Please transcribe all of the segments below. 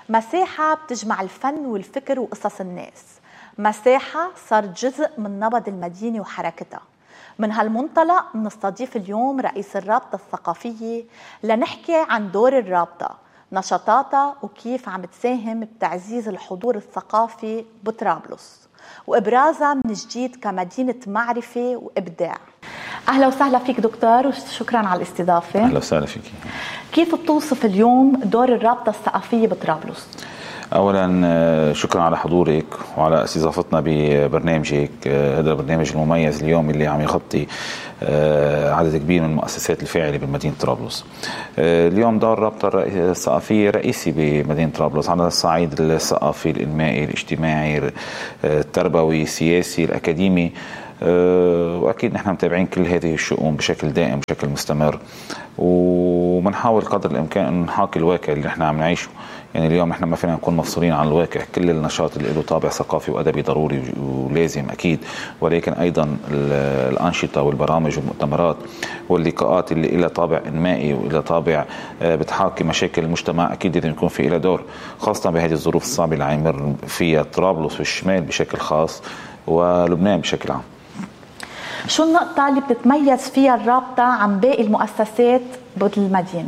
مساحة بتجمع الفن والفكر وقصص الناس، مساحة صارت جزء من نبض المدينة وحركتها. من هالمنطلق بنستضيف اليوم رئيس الرابطة الثقافية لنحكي عن دور الرابطة، نشاطاتها وكيف عم تساهم بتعزيز الحضور الثقافي بطرابلس وإبرازها من جديد كمدينة معرفة وإبداع. أهلا وسهلا فيك دكتور وشكرا على الاستضافة. أهلا وسهلا فيك. كيف بتوصف اليوم دور الرابطة الثقافية بطرابلس؟ أولا شكرا على حضورك وعلى استضافتنا ببرنامجك، هذا البرنامج المميز اليوم اللي عم يغطي عدد كبير من المؤسسات الفاعلة بمدينة طرابلس. اليوم دور الرابطة الثقافية رئيسي بمدينة طرابلس على الصعيد الثقافي، الإنمائي، الاجتماعي، التربوي، السياسي، الأكاديمي، وأكيد نحن متابعين كل هذه الشؤون بشكل دائم بشكل مستمر، ومنحاول قدر الإمكان أن نحاكي الواقع اللي نحن عم نعيشه. يعني اليوم نحن ما فينا نكون مفصولين عن الواقع، كل النشاط اللي له طابع ثقافي وأدبي ضروري ولازم أكيد، ولكن أيضا الأنشطة والبرامج والمؤتمرات واللقاءات اللي لها طابع إنمائي وإلى طابع بتحاكي مشاكل المجتمع أكيد لازم يكون في لها دور، خاصة بهذه الظروف الصعبة اللي عم يمر فيها طرابلس والشمال بشكل خاص ولبنان بشكل عام. شو النقطة اللي بتتميز فيها الرابطة عن باقي المؤسسات بالمدينة؟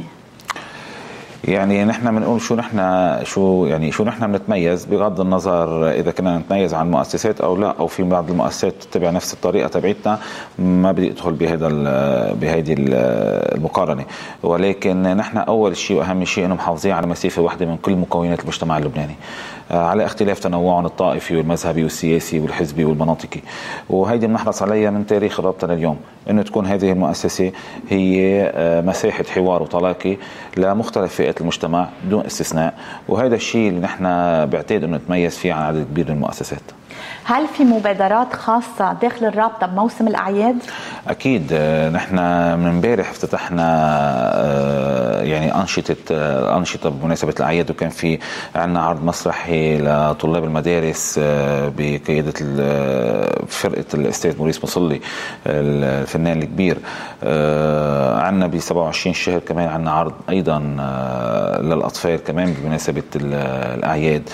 يعني نحن بنقول شو نحن بنتميز بغض النظر اذا كنا نتميز عن المؤسسات او لا، او في بعض المؤسسات تتبع نفس الطريقه تبعتنا، ما بدي ادخل بهذه المقارنه، ولكن نحن اول شيء واهم شيء انه محافظين على مسافه واحده من كل مكونات المجتمع اللبناني على اختلاف تنوعهم الطائفي والمذهبي والسياسي والحزبي والمناطقي، وهيدي بنحرص عليها من تاريخ الرابطه لليوم، انه تكون هذه المؤسسه هي مساحه حوار وتلاقي لمختلف فئات المجتمع بدون استثناء، وهذا الشيء اللي نحن بعتقد انه نتميز فيه عن عدد كبير من المؤسسات. هل في مبادرات خاصة داخل الرابطة بموسم الأعياد؟ أكيد، نحن من امبارح افتتحنا يعني أنشطة بمناسبة الأعياد، وكان في عنا عرض مسرحي لطلاب المدارس بقيادة فرقة الأستاذ موريس مصلي الفنان الكبير. عنا ب 27 شهر كمان عنا عرض أيضا للأطفال كمان بمناسبة الأعياد.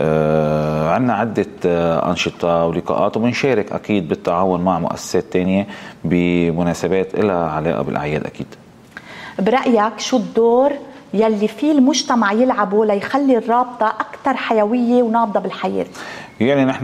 عنا عدة أنشطة ولقاءات، وبنشارك أكيد بالتعاون مع مؤسسات تانية بمناسبات لها علاقة بالأعياد. أكيد برأيك شو الدور يلي فيه المجتمع يلعبه ليخلي الرابطة أكثر حيوية ونابضة بالحياة؟ يعني نحن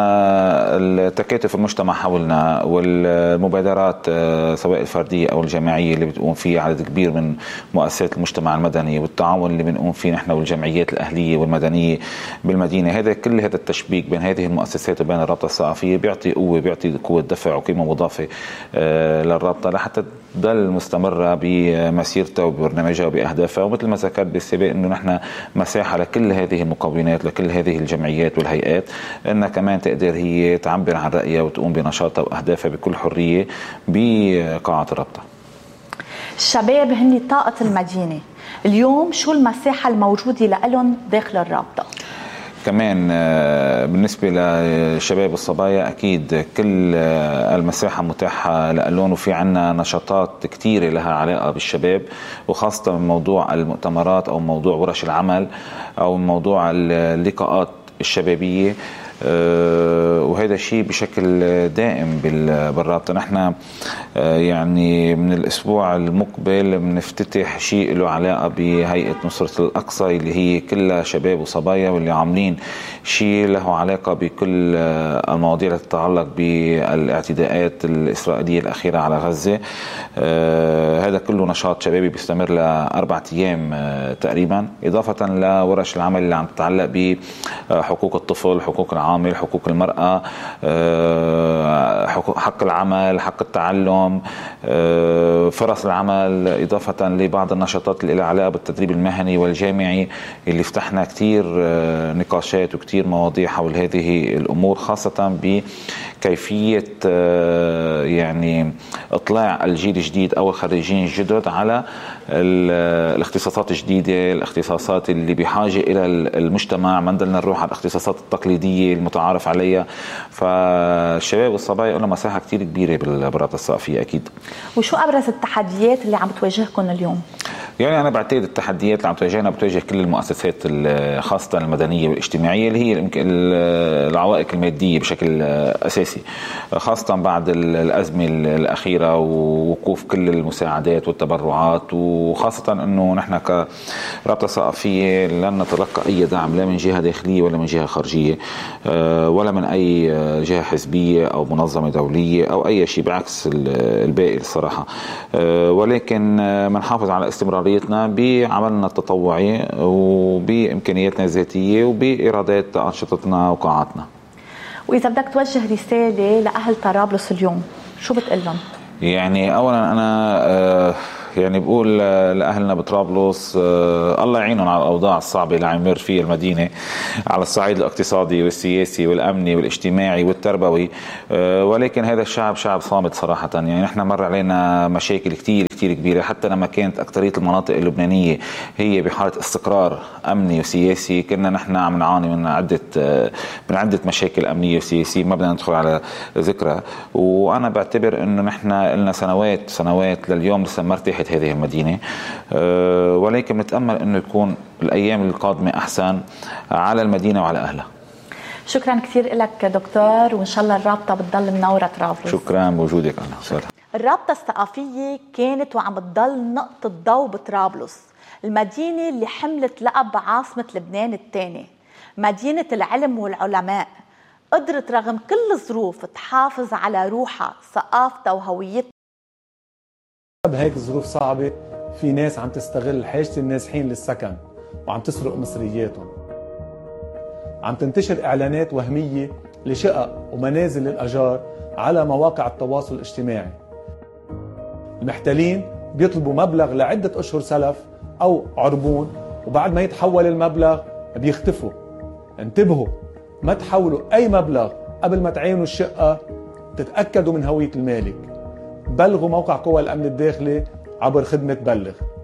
التكاتف المجتمع حولنا والمبادرات سواء الفردية أو الجماعية اللي بتقوم فيها عدد كبير من مؤسسات المجتمع المدني، والتعاون اللي بنقوم فيه نحن والجمعيات الأهلية والمدنية بالمدينة، كل هذا التشبيك بين هذه المؤسسات وبين الرابطة الثقافية بيعطي قوة دفع وقيمة مضافة للرابطة لحتى تضل مستمرة بمسيرتها وببرنامجها وبأهدافها. ومثل ما ذكرت بالسابق انه نحن مساحة لكل هذه المكونات، لكل هذه الجمعيات والهيئات، انها كمان تقدر هي تعبر عن رأيها وتقوم بنشاطها وأهدافها بكل حرية بقاعة الرابطة. الشباب هن طاقة المدينة، اليوم شو المساحة الموجودة لهم داخل الرابطة؟ كمان بالنسبة للشباب والصبايا أكيد كل المساحة متاحة لهم، وفي عنا نشاطات كتيرة لها علاقة بالشباب، وخاصة من موضوع المؤتمرات أو موضوع ورش العمل أو موضوع اللقاءات الشبابية، وهذا الشيء بشكل دائم بالرابطة. نحن يعني من الأسبوع المقبل بنفتتح شيء له علاقة بهيئة نصرة الأقصى اللي هي كلها شباب وصبايا، واللي عاملين شيء له علاقة بكل المواضيع التي تتعلق بالاعتداءات الإسرائيلية الأخيرة على غزة. هذا كله نشاط شبابي بيستمر ل4 أيام تقريبا، إضافة لورش العمل اللي عم تتعلق بحقوق الطفل، حقوق العامل، حقوق المرأة، حق العمل، حق التعلم، فرص العمل، إضافة لبعض النشاطات اللي لها علاقة بالتدريب المهني والجامعي اللي فتحنا كتير نقاشات وكتير مواضيع حول هذه الأمور، خاصة بكيفية يعني إطلاع الجيل الجديد أو الخريجين الجدد على الاختصاصات الجديدة، الاختصاصات اللي بحاجة إلى المجتمع، ما نضلنا نروح على الاختصاصات التقليدية المتعارف عليها. فالشباب والصبايا لهم مساحة كتير كبيرة بالرابطة الثقافية أكيد. وشو أبرز التحديات اللي عم تواجهكم اليوم؟ يعني أنا بعتقد التحديات اللي عم تواجهنا بتواجه كل المؤسسات خاصة المدنية والاجتماعية اللي هي العوائق المادية بشكل أساسي، خاصة بعد الأزمة الأخيرة ووقوف كل المساعدات والتبرعات، وخاصة أنه نحن كرابطة ثقافية لن نتلقى أي دعم لا من جهة داخلية ولا من جهة خارجية ولا من أي جهة حزبية أو منظمة دولية أو أي شيء، بعكس الباقي الصراحة. ولكن منحافظ على استمراريتنا بعملنا التطوعي وبإمكانياتنا الذاتية وبإيرادات أنشطتنا وقاعاتنا. وإذا بدك توجه رسالة لأهل طرابلس اليوم شو بتقول لهم؟ يعني أولا أنا يعني بقول لأهلنا بطرابلس الله يعينهم على الأوضاع الصعبة اللي عم يمر فيها المدينة على الصعيد الاقتصادي والسياسي والأمني والاجتماعي والتربوي، ولكن هذا الشعب شعب صامت صراحة. يعني نحن مر علينا مشاكل كتير كبيرة، حتى لما كانت أكترية المناطق اللبنانية هي بحالة استقرار أمني وسياسي كنا نحن عم نعاني من عدة مشاكل أمنية وسياسية ما بدنا ندخل على ذكرها. وأنا بعتبر إنه نحن لنا سنوات لليوم لسه ما ارتاحت هذه المدينة، ولكن نتأمل إنه يكون الأيام القادمة أحسن على المدينة وعلى أهلها. شكرا كثير لك دكتور، وإن شاء الله الرابطة بتضل منورة طرابلس. شكرا بوجودك. أهلا وسهلا. الرابطة الثقافية كانت وعم تضل نقطة ضوء بطرابلس، المدينة اللي حملت لقب عاصمة لبنان الثاني، مدينة العلم والعلماء. قدرت رغم كل الظروف تحافظ على روحها، ثقافتها وهويتها. بهيك الظروف صعبة في ناس عم تستغل حاجة النازحين للسكن وعم تسرق مصرياتهم. عم تنتشر إعلانات وهمية لشقق ومنازل للأجار على مواقع التواصل الاجتماعي. المحتلين بيطلبوا مبلغ لعدة أشهر سلف أو عربون، وبعد ما يتحول المبلغ بيختفوا. انتبهوا، ما تحولوا أي مبلغ قبل ما تعينوا الشقة، تتأكدوا من هوية المالك. بلغوا موقع قوى الأمن الداخلي عبر خدمة بلغ.